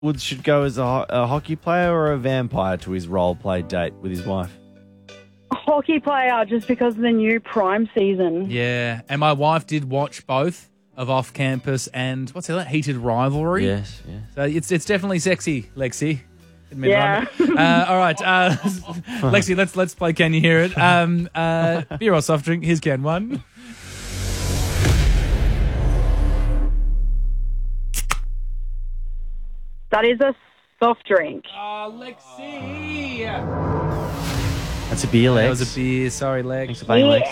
Woods should go as a hockey player or a vampire to his role play date with his wife? Hockey player, just because of the new Prime season. Yeah, and my wife did watch both of Off Campus and what's the other? Heated Rivalry. Yes. So it's definitely sexy, Lexi. Yeah. All right, Lexi, let's play Can You Hear It? Beer or soft drink? Here's Can 1. That is a soft drink. Oh, Lexi. That's a beer, Lex. That was a beer. Sorry, Lex. Thanks for playing, Lex.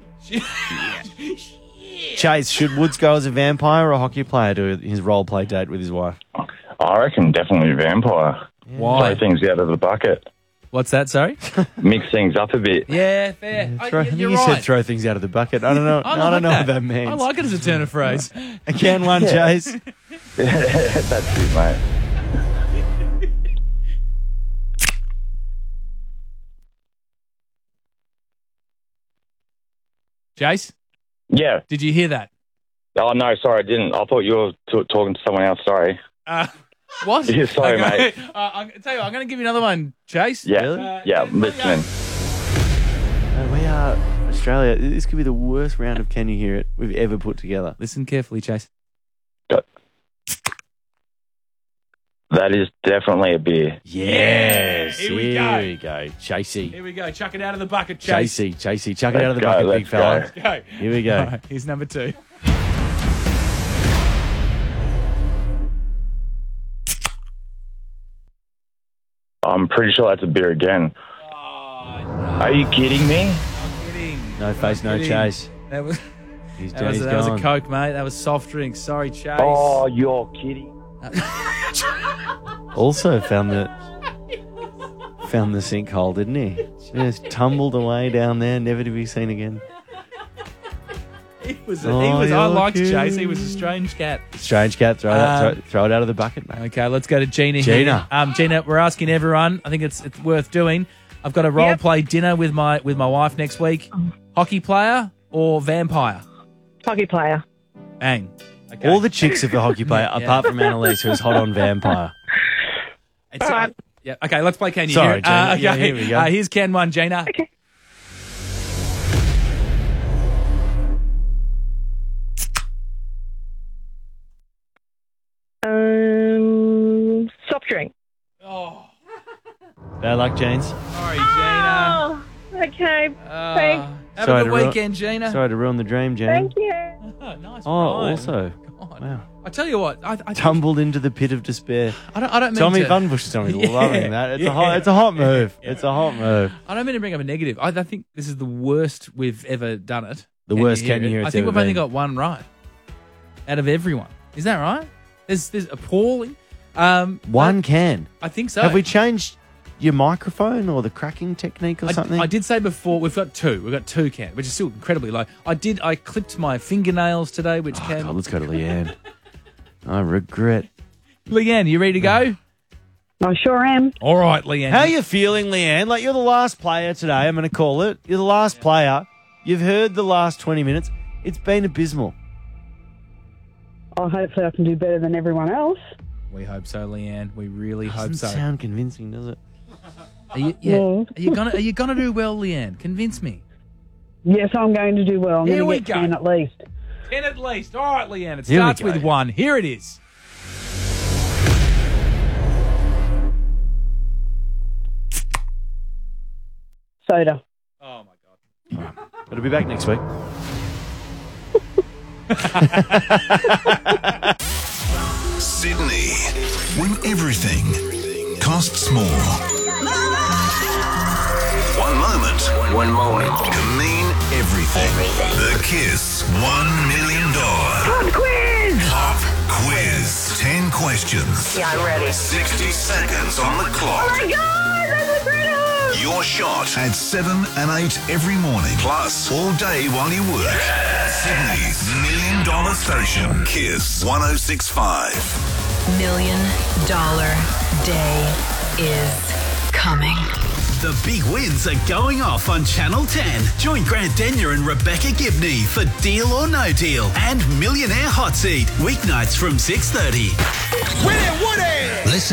Chase, should Woods go as a vampire or a hockey player to his role play date with his wife? I reckon definitely vampire. Why? Throw things out of the bucket. What's that, sorry? Mix things up a bit. Yeah, fair. I think You're you right. said throw things out of the bucket. I don't know. I don't know what that means. I like it as a turn of phrase. A Can 1, Chase. That's it, mate. Jace, Yeah. did you hear that? Oh, no, sorry, I didn't. I thought you were talking to someone else. Sorry. What? Yeah, sorry, mate. I'll tell you what, I'm going to give you another one, Chase. Yeah. Really? Yeah, I'm listening. We are Australia. This could be the worst round of Can You Hear It we've ever put together. Listen carefully, Chase. That is definitely a beer. Yes. Here we go. Chasey. Here we go. Chuck it out of the bucket, Chase. Chasey. Chuck it out of the Let's go, bucket, big fella. let's Go. Here we go. All right, here's number 2. I'm pretty sure that's a beer again. Are you kidding me? I'm kidding. No face, no kidding. chase. That was He's that was a gone. Coke, mate. That was soft drink. Sorry, Chase. Oh, you're kidding. Also found the sinkhole, didn't he? Just tumbled away down there, never to be seen again. He was. Oh, I you're liked kidding. Chase. He was a strange cat. Strange cat, throw it out of the bucket, mate. Okay, let's go to Gina. Gina. Here. Gina, we're asking everyone. I think it's worth doing. I've got a role play dinner with my wife next week. Hockey player or vampire? Hockey player. Bang. Okay. All the chicks of the hockey player, apart from Annalise, who's hot on vampire. It's, yeah. Okay, let's play Can You Sorry, Hear It? Gina. Okay. Yeah, here we go. Here's Can 1, Gina. Okay. Soft drink. Oh, Bad luck, James. sorry, Gina. Oh, okay. Thanks. Have Sorry a to good ruin- weekend, Gina. Sorry to ruin the dream, Jane. Thank you. Oh, nice. Oh, rhyme. also, God. wow. I tell you what, I Tumbled into the pit of despair. don't mean Tommy to, Funbush is Tommy Yeah, loving that. It's yeah. a hot move. It's a hot move. I don't mean to bring up a negative. I think this is the worst we've ever done it. The worst Can You Hear I It's think ever we've only been. got one right out of everyone. Is that right? There's appalling. One can. I think so. Have we changed your microphone or the cracking technique or something? I did say before we've got two. We've got 2 cans, which is still incredibly low. I clipped my fingernails today, which Oh, came. God, let's go to Leanne. I regret. Leanne, you ready to go? I sure am. All right, Leanne. How are you feeling, Leanne? Like, you're the last player today, I'm going to call it. You're the last player. You've heard the last 20 minutes. It's been abysmal. Oh, hopefully I can do better than everyone else. We hope so, Leanne. We really hope Doesn't so. sound convincing, does it? Are you, No. Are you gonna do well, Leanne? Convince me. Yes, I'm going to do well. I'm Here going we to get go. 10 at least. 10 at least. All right, Leanne. It Here we starts go. with 1. Here it is. Soda. Oh my God. It'll be back next week. Sydney, when everything costs more. One moment can mean everything. The Kiss $1 million Pop Quiz. 10 questions. Yeah, I'm ready. 60 seconds on the clock. Oh my God, that's incredible! Your shot at 7 and 8 every morning. Plus, all day while you work. Sydney's $1 million station. Kiss 106.5. $1 million day is coming. The big wins are going off on Channel 10. Join Grant Denyer and Rebecca Gibney for Deal or No Deal and Millionaire Hot Seat. Weeknights from 6:30. Willie Woody! Listen